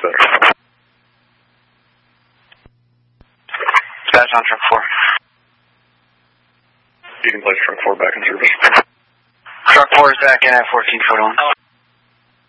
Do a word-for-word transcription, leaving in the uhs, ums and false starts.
better. Dispatch on truck four. You can place truck four back in service. Truck four is back in at fourteen forty-one.